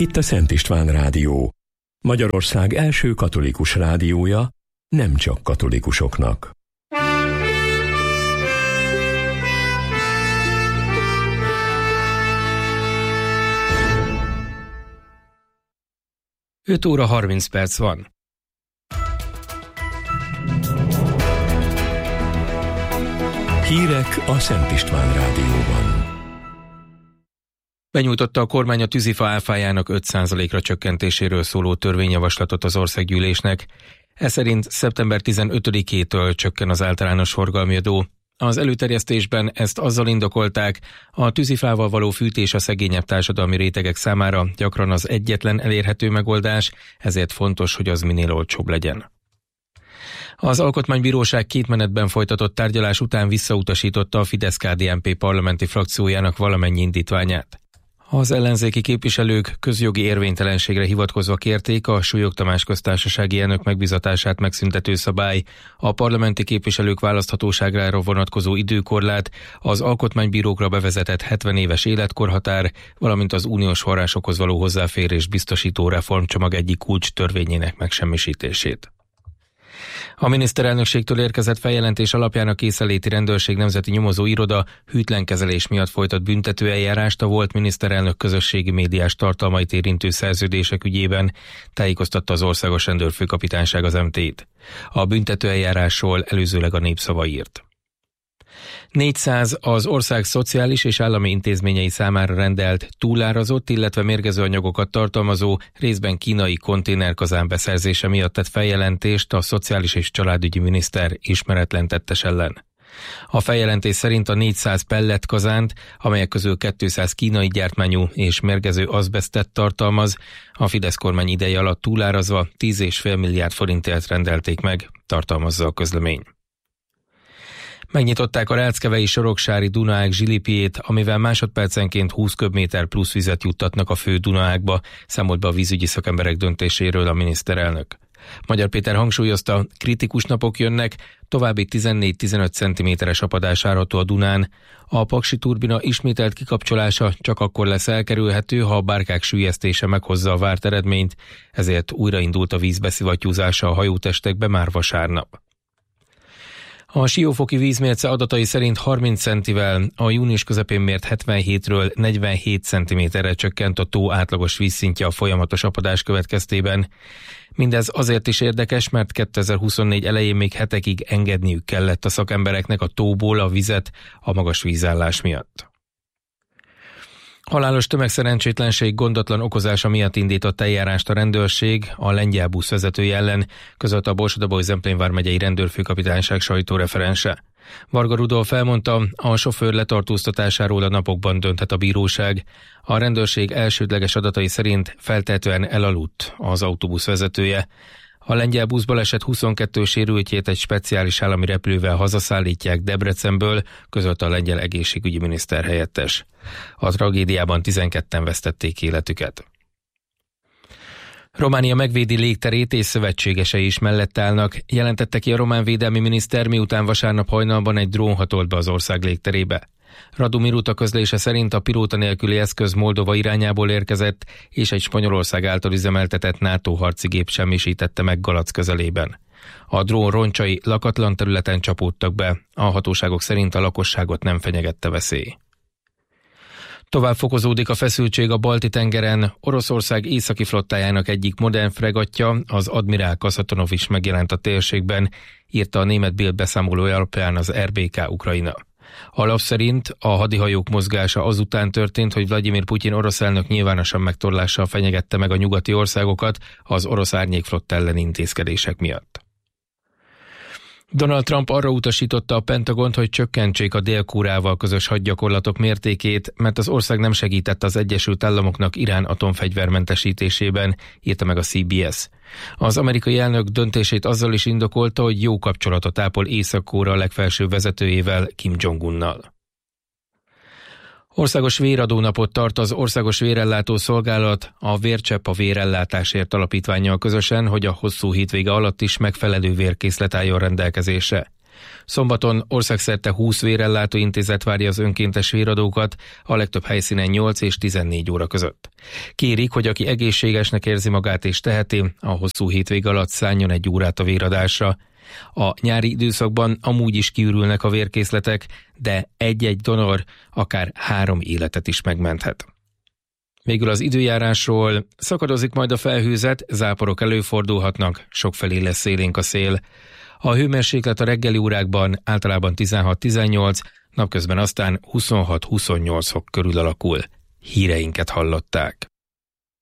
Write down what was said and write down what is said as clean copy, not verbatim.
Itt a Szent István Rádió, Magyarország első katolikus rádiója, nem csak katolikusoknak. Öt óra 30 perc van. Hírek a Szent István Rádióban. Benyújtotta a kormány a tűzifa áfájának 5%-ra csökkentéséről szóló törvényjavaslatot az országgyűlésnek. Ez szerint szeptember 15-től csökken az általános forgalmi adó. Az előterjesztésben ezt azzal indokolták, a tűzifával való fűtés a szegényebb társadalmi rétegek számára gyakran az egyetlen elérhető megoldás, ezért fontos, hogy az minél olcsóbb legyen. Az Alkotmánybíróság 2 menetben folytatott tárgyalás után visszautasította a Fidesz-KDNP parlamenti frakciójának valamennyi indítványát. Az ellenzéki képviselők közjogi érvénytelenségre hivatkozva kérték a Súlyog Tamás köztársasági elnök megbízatását megszüntető szabály, a parlamenti képviselők választhatóságára vonatkozó időkorlát, az alkotmánybírókra bevezetett 70 éves életkorhatár, valamint az uniós forrásokhoz való hozzáférés biztosító reformcsomag egyik kulcs törvényének megsemmisítését. A miniszterelnökségtől érkezett feljelentés alapján a Készenléti Rendőrség Nemzeti Nyomozó Iroda hűtlen kezelés miatt folytat büntetőeljárást a volt miniszterelnök közösségi médiás tartalmait érintő szerződések ügyében, tájékoztatta az Országos Rendőrfőkapitányság az MT-t. A büntetőeljárásról előzőleg a Népszava írt. 400 az ország szociális és állami intézményei számára rendelt, túlárazott, illetve mérgező anyagokat tartalmazó, részben kínai konténerkazán beszerzése miatt tett feljelentést a Szociális és Családügyi Miniszter ismeretlen tettes ellen. A feljelentés szerint a 400 pelletkazánt, amelyek közül 200 kínai gyártmányú és mérgező azbesztet tartalmaz, a Fidesz kormány ideje alatt túlárazva 10,5 milliárd forintért rendelték meg, tartalmazza a közlemény. Megnyitották a Ráckevei Soroksári Dunaág zsilipjét, amivel másodpercenként 20 köbméter plusz vizet juttatnak a fő Dunaágba, számolt be a vízügyi szakemberek döntéséről a miniszterelnök. Magyar Péter hangsúlyozta, kritikus napok jönnek, további 14-15 cm-es apadás várható a Dunán. A paksi turbina ismételt kikapcsolása csak akkor lesz elkerülhető, ha a bárkák süllyesztése meghozza a várt eredményt, ezért újraindult a vízbeszivattyúzása a hajótestekbe már vasárnap. A Siófoki vízmérce adatai szerint 30 centivel a június közepén mért 77-ről 47 cm-re csökkent a tó átlagos vízszintje a folyamatos apadás következtében. Mindez azért is érdekes, mert 2024 elején még hetekig engedniük kellett a szakembereknek a tóból a vizet a magas vízállás miatt. Halálos tömegszerencsétlenség gondatlan okozása miatt indított eljárást a rendőrség a lengyel busz vezetője ellen, közölte a Borsod-Abaúj-Zemplén vármegyei rendőrfőkapitányság sajtóreferense. Varga Rudolf elmondta, a sofőr letartóztatásáról a napokban dönthet a bíróság. A rendőrség elsődleges adatai szerint feltehetően elaludt az autóbusz vezetője. A lengyel buszbaleset 22 sérültjét egy speciális állami repülővel hazaszállítják Debrecenből, közölte a lengyel egészségügyi miniszter helyettes. A tragédiában 12-en vesztették életüket. Románia megvédi légterét és szövetségesei is mellett állnak, jelentette ki a román védelmi miniszter, miután vasárnap hajnalban egy drón hatolt be az ország légterébe. Radu Miruta közlése szerint a pilóta nélküli eszköz Moldova irányából érkezett, és egy Spanyolország által üzemeltetett NATO harci gép semmisítette meg Galac közelében. A drón roncsai lakatlan területen csapódtak be, a hatóságok szerint a lakosságot nem fenyegette veszély. Tovább fokozódik a feszültség a Balti-tengeren. Oroszország északi flottájának egyik modern fregattja, az Admirál Kasatonov is megjelent a térségben, írta a német Bild beszámolója alapján az RBK Ukrajna. A lap szerint a hadihajók mozgása azután történt, hogy Vladimir Putyin orosz elnök nyilvánosan megtorlással fenyegette meg a nyugati országokat az orosz árnyékflotta elleni intézkedések miatt. Donald Trump arra utasította a Pentagont, hogy csökkentsék a Dél-Koreával közös hadgyakorlatok mértékét, mert az ország nem segített az Egyesült Államoknak Irán atomfegyvermentesítésében, írta meg a CBS. Az amerikai elnök döntését azzal is indokolta, hogy jó kapcsolatot ápol Észak-Korea legfelsőbb vezetőjével, Kim Jong-unnal. Országos véradónapot tart az Országos Vérellátó Szolgálat a Vércsepp a Vérellátásért alapítvánnyal közösen, hogy a hosszú hétvége alatt is megfelelő vérkészlet álljon rendelkezésre. Szombaton országszerte 20 vérellátó intézet várja az önkéntes véradókat, a legtöbb helyszínen 8 és 14 óra között. Kérik, hogy aki egészségesnek érzi magát és teheti, a hosszú hétvég alatt szálljon 1 órát a véradásra. A nyári időszakban amúgy is kiürülnek a vérkészletek, de egy-egy donor akár 3 életet is megmenthet. Végül az időjárásról: szakadozik majd a felhőzet, záporok előfordulhatnak, sokfelé lesz élénk a szél. A hőmérséklet a reggeli órákban általában 16-18, napközben aztán 26-28 fok körül alakul. Híreinket hallották.